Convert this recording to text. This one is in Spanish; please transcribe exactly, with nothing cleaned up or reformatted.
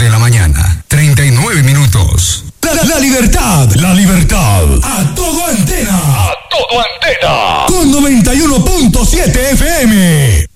de la mañana, treinta y nueve minutos. La, la libertad, la libertad. A todo antena. A todo antena. Con noventa y uno punto siete F M.